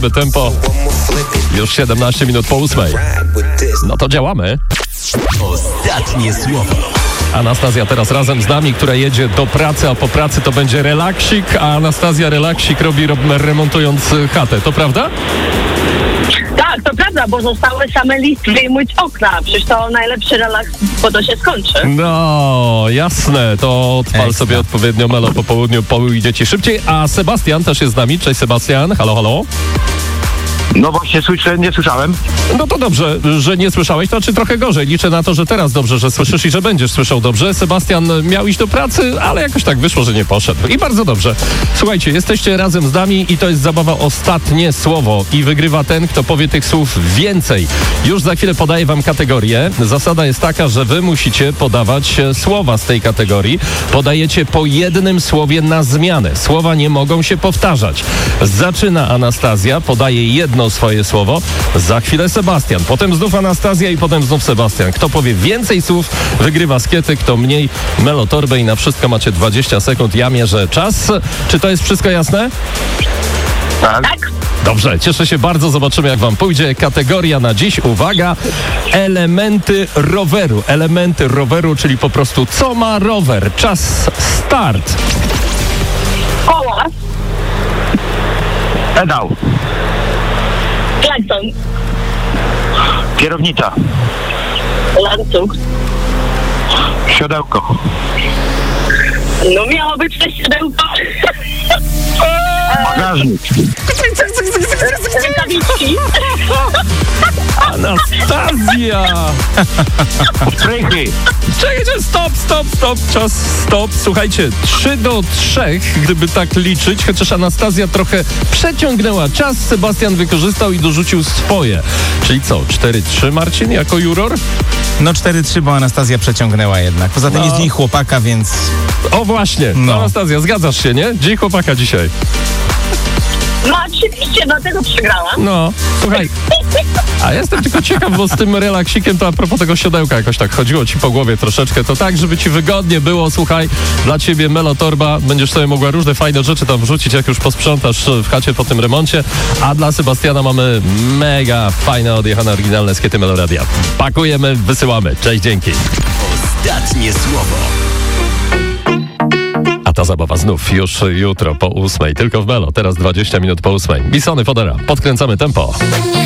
Tempo. Już 17 minut po 8. No to działamy. Ostatnie słowo. Anastazja teraz razem z nami, która jedzie do pracy, a po pracy to będzie relaksik, a Anastazja relaksik robi remontując chatę. To prawda? Tak, to prawda, bo zostały same listwy i myć okna. Przecież to najlepszy relaks, bo to się skończy. No, jasne. To odpal sobie odpowiednio melo po południu, pójdziecie szybciej. A Sebastian też jest z nami. Cześć Sebastian, halo, halo. No właśnie, nie słyszałem. No to dobrze, że nie słyszałeś, to znaczy trochę gorzej. Liczę na to, że teraz dobrze, że słyszysz i że będziesz słyszał dobrze. Sebastian miał iść do pracy, ale jakoś tak wyszło, że nie poszedł. I bardzo dobrze. Słuchajcie, jesteście razem z nami i to jest zabawa Ostatnie Słowo. I wygrywa ten, kto powie tych słów więcej. Już za chwilę podaję wam kategorię. Zasada jest taka, że wy musicie podawać słowa z tej kategorii. Podajecie po jednym słowie na zmianę. Słowa nie mogą się powtarzać. Zaczyna Anastazja, podaje jedno swoje słowo, za chwilę Sebastian, potem znów Anastazja i potem znów Sebastian. Kto powie więcej słów, wygrywa skiety, kto mniej, melotorbę i na wszystko macie 20 sekund. Ja mierzę czas. Czy to jest wszystko jasne? Tak. Dobrze, cieszę się bardzo, zobaczymy jak wam pójdzie. Kategoria na dziś, uwaga, elementy roweru. Elementy roweru, czyli po prostu co ma rower. Czas, start. Koła, Pedał. klakson, Kierownica. łańcuch. Siodełko. No miało być te siodełko. Bagażnik. Rękawiczki. Anastazja! Strychy. Czekajcie, stop, czas, stop. Słuchajcie, 3-3, gdyby tak liczyć, chociaż Anastazja trochę przeciągnęła czas, Sebastian wykorzystał i dorzucił swoje. Czyli co, 4-3 Marcin jako juror? No 4-3, bo Anastazja przeciągnęła jednak. Poza tym jest dzień chłopaka, więc... O właśnie, No. Anastazja, zgadzasz się, nie? Dzień chłopaka dzisiaj. No oczywiście, dlatego przegrałam. No, słuchaj, a jestem tylko ciekaw, bo z tym relaksikiem to a propos tego siodełka jakoś tak chodziło ci po głowie troszeczkę, to tak, żeby ci wygodnie było, słuchaj, dla ciebie melotorba, będziesz sobie mogła różne fajne rzeczy tam wrzucić, jak już posprzątasz w chacie po tym remoncie, a dla Sebastiana mamy mega fajne, odjechane, oryginalne skiety Meloradia. Pakujemy, wysyłamy. Cześć, dzięki. Ostatnie słowo. A ta zabawa znów już jutro po 8, tylko w Melo, teraz 20 minut po 8. Bisony Fodera, podkręcamy tempo.